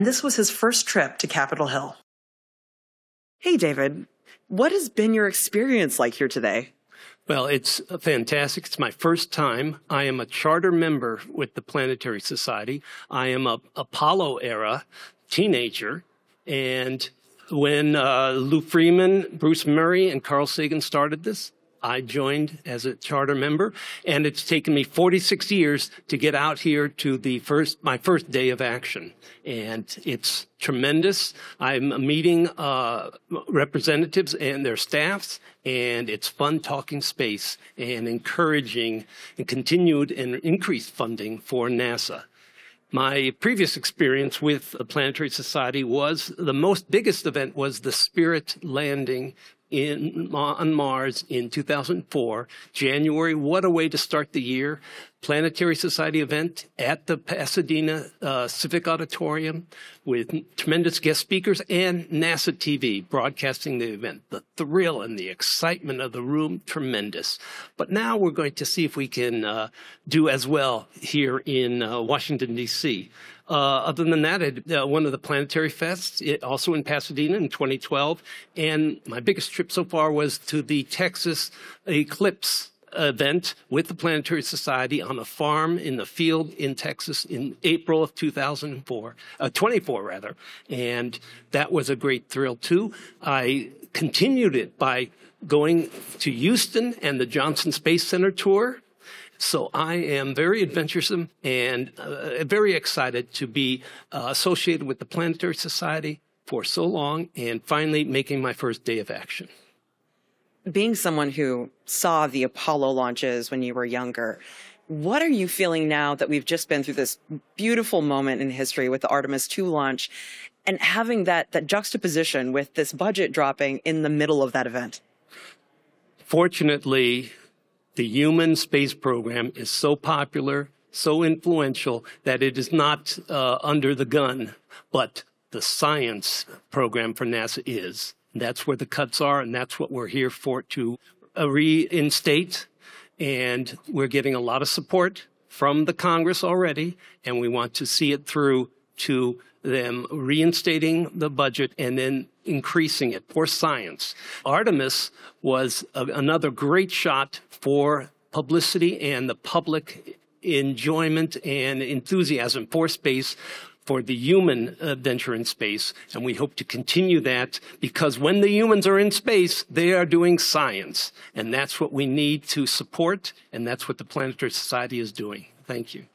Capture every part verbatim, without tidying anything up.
This was his first trip to Capitol Hill. Hey, David, what has been your experience like here today? Well, it's fantastic. It's my first time. I am a charter member with the Planetary Society. I am a Apollo era teenager. And when uh, Lou Freeman, Bruce Murray, and Carl Sagan started this, I joined as a charter member, and it's taken me forty-six years to get out here to the first, my first day of action. And it's tremendous. I'm meeting uh, representatives and their staffs, and it's fun talking space and encouraging and continued and increased funding for NASA. My previous experience with the Planetary Society was the most biggest event was the Spirit landing in, on Mars in two thousand four, January. What a way to start the year. Planetary Society event at the Pasadena uh, Civic Auditorium with tremendous guest speakers and NASA T V broadcasting the event. The thrill and the excitement of the room, tremendous. But now we're going to see if we can uh, do as well here in uh, Washington, D C Uh, other than that, I did uh, one of the Planetary Fests, it, also in Pasadena in twenty twelve. And my biggest trip so far was to the Texas Eclipse event with the Planetary Society on a farm in the field in Texas in April of two thousand four, uh, twenty-four rather. And that was a great thrill too. I continued it by going to Houston and the Johnson Space Center tour. So I am very adventuresome and uh, very excited to be uh, associated with the Planetary Society for so long and finally making my first day of action. Being someone who saw the Apollo launches when you were younger, what are you feeling now that we've just been through this beautiful moment in history with the Artemis two launch and having that, that juxtaposition with this budget dropping in the middle of that event? Fortunately, the human space program is so popular, so influential, that it is not uh, under the gun, but the science program for NASA is. That's where the cuts are, and that's what we're here for to uh, reinstate. And we're getting a lot of support from the Congress already, and we want to see it through to them reinstating the budget and then increasing it for science. Artemis was a, another great shot for publicity and the public enjoyment and enthusiasm for space, for the human adventure in space. And we hope to continue that because when the humans are in space, they are doing science. And that's what we need to support, and that's what the Planetary Society is doing. Thank you.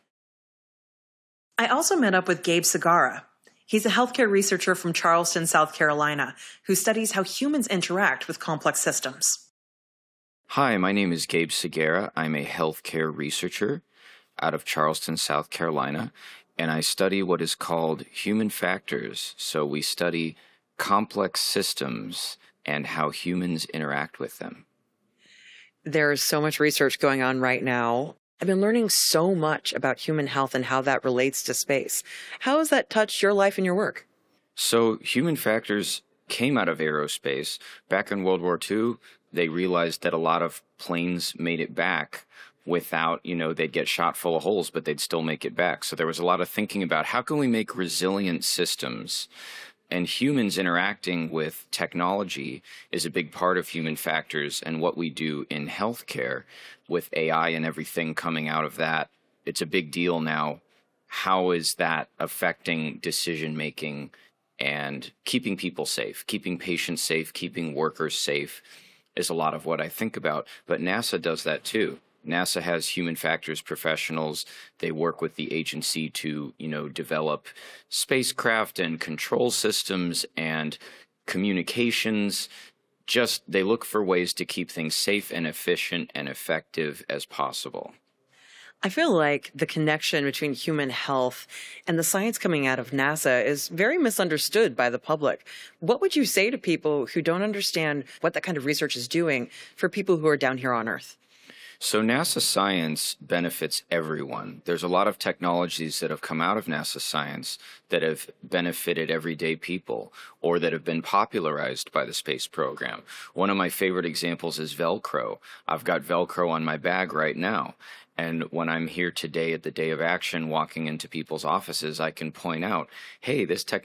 I also met up with Gabe Segara. He's a healthcare researcher from Charleston, South Carolina, who studies how humans interact with complex systems. Hi, my name is Gabe Segara. I'm a healthcare researcher out of Charleston, South Carolina, and I study what is called human factors. So we study complex systems and how humans interact with them. There's so much research going on right now. I've been learning so much about human health and how that relates to space. How has that touched your life and your work? So human factors came out of aerospace. Back in World War Two, they realized that a lot of planes made it back without, you know, they'd get shot full of holes, but they'd still make it back. So there was a lot of thinking about how can we make resilient systems? And humans interacting with technology is a big part of human factors and what we do in healthcare with A I and everything coming out of that. It's a big deal now. How is that affecting decision-making and keeping people safe, keeping patients safe, keeping workers safe is a lot of what I think about. But NASA does that too. NASA has human factors professionals. They work with the agency to, you know, develop spacecraft and control systems and communications. Just they look for ways to keep things safe and efficient and effective as possible. I feel like the connection between human health and the science coming out of NASA is very misunderstood by the public. What would you say to people who don't understand what that kind of research is doing for people who are down here on Earth? So NASA science benefits everyone. There's a lot of technologies that have come out of NASA science that have benefited everyday people or that have been popularized by the space program. One of my favorite examples is Velcro. I've got Velcro on my bag right now. And when I'm here today at the Day of Action, walking into people's offices, I can point out, hey, this